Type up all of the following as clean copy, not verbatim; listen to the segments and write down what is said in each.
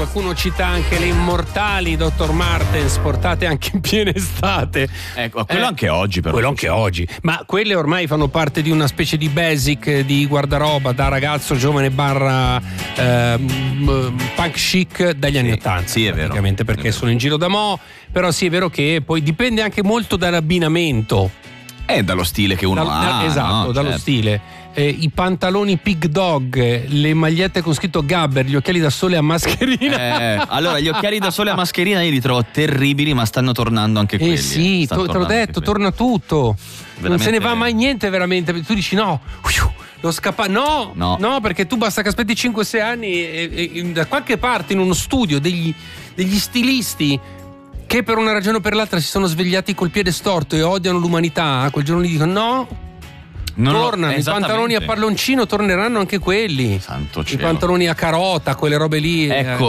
qualcuno cita anche le immortali Dr. Martens, portate anche in piena estate. Ecco, quello anche oggi però. Quello anche oggi, ma quelle ormai fanno parte di una specie di basic di guardaroba da ragazzo giovane barra punk chic dagli anni 80. Sì, è vero. Praticamente, perché sono in giro da mo', però sì, è vero che poi dipende anche molto dall'abbinamento. Dallo stile che uno ha. Esatto, no? dallo Certo. stile. I pantaloni Pig Dog, le magliette con scritto Gabber, gli occhiali da sole a mascherina. Allora, gli occhiali da sole a mascherina io li trovo terribili, ma stanno tornando anche quelli. Sì, te l'ho detto, torna tutto. Veramente. Non se ne va mai niente veramente. Tu dici no, lo scappa. No, perché tu basta che aspetti 5-6 anni e da qualche parte in uno studio degli stilisti che per una ragione o per l'altra si sono svegliati col piede storto e odiano l'umanità, quel giorno gli dicono no. Tornano i pantaloni a palloncino, torneranno anche quelli. Santo cielo. I pantaloni a carota, quelle robe lì. Ecco,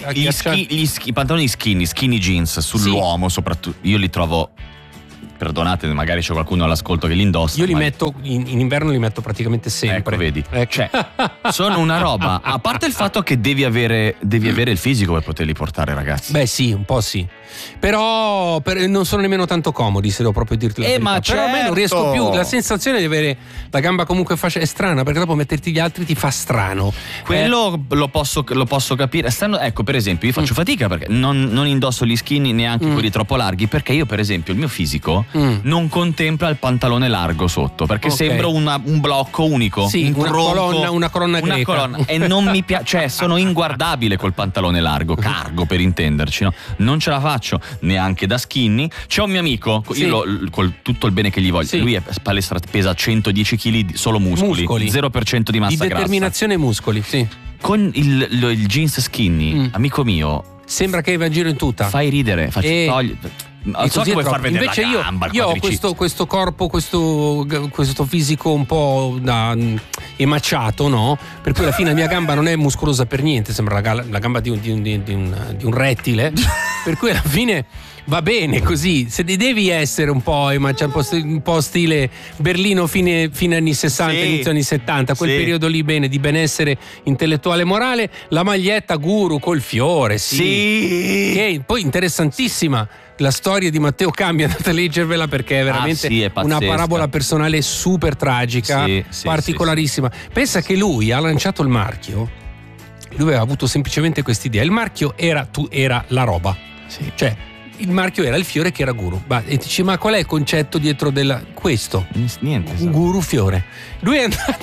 i pantaloni skinny jeans sull'uomo, soprattutto. Io li trovo. Perdonate, magari c'è qualcuno all'ascolto che li indossa. Io li metto in inverno, li metto praticamente sempre. Ecco, vedi. Cioè, sono una roba. A parte il fatto che devi avere il fisico per poterli portare, ragazzi. Beh, sì, un po' sì. Però non sono nemmeno tanto comodi, se devo proprio dirti la verità. Ma però a me non riesco più. La sensazione di avere la gamba comunque è strana, perché dopo metterti gli altri ti fa strano. Quello lo posso capire. Ecco, per esempio, io faccio fatica perché non indosso gli skinny, neanche quelli troppo larghi, perché io, per esempio, il mio fisico non contempla il pantalone largo sotto, perché sembra un blocco unico. Sì, una colonna greca. E non mi piace, cioè sono inguardabile col pantalone largo, cargo per intenderci, no? Non ce la faccio neanche da skinny. C'è un mio amico, io col tutto il bene che gli voglio, lui è palestra, pesa 110 kg, solo muscoli. 0% di massa grassa. Di determinazione muscoli, sì. Con il jeans skinny, amico mio, sembra che va in giro in tutta. Fai ridere, togli. So che vuoi far vedere invece la gamba, io ho questo corpo, questo fisico un po' emaciato, no? Per cui alla fine la mia gamba non è muscolosa per niente, sembra la gamba di un rettile. Per cui alla fine va bene così. Se devi essere un po' un po' stile Berlino fine anni 60, inizio anni 70, quel periodo lì bene, di benessere intellettuale e morale, la maglietta guru col fiore, che poi interessantissima. La storia di Matteo Cambi, andate a leggervela, perché è veramente è una parabola personale super tragica, particolarissima. Pensa che lui ha lanciato il marchio, lui aveva avuto semplicemente quest'idea, il marchio era la roba, cioè il marchio era il fiore che era guru. E ti dici, ma qual è il concetto dietro questo? Niente. Guru fiore. Lui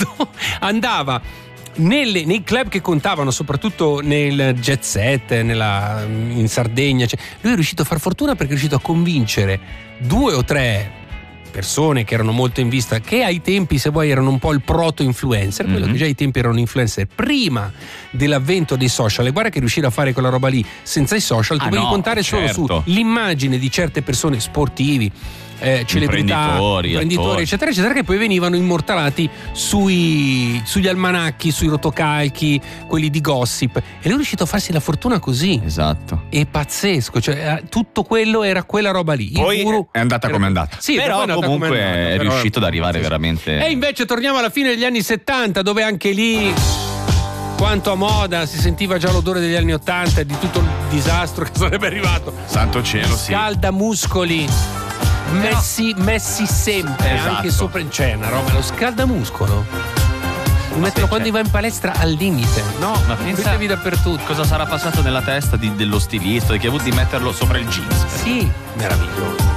andava nei club che contavano, soprattutto nel jet set, in Sardegna, lui è riuscito a far fortuna perché è riuscito a convincere 2 o 3 persone che erano molto in vista, che ai tempi, se vuoi, erano un po' il proto-influencer, quello che già ai tempi erano influencer prima dell'avvento dei social. E guarda che riuscire a fare quella roba lì senza i social, tu devi contare solo sull'immagine di certe persone, sportivi, celebrità, imprenditori, eccetera eccetera, che poi venivano immortalati sugli almanacchi, sui rotocalchi, quelli di gossip, e lui è riuscito a farsi la fortuna così. Esatto. È pazzesco, cioè tutto quello era quella roba lì. Poi è andata come è andata. Sì, però comunque è riuscito ad arrivare veramente. E invece torniamo alla fine degli anni 70, dove anche lì, quanto a moda, si sentiva già l'odore degli anni 80 e di tutto il disastro che sarebbe arrivato. Santo cielo, Scaldamuscoli messi sempre, anche sopra, c'è una roba, lo scaldamuscolo lo mettono quando va in palestra al limite, ma pensa dappertutto. Cosa sarà passato nella testa dello stilista che ha avuto di metterlo sopra il jeans? Sì, meraviglioso.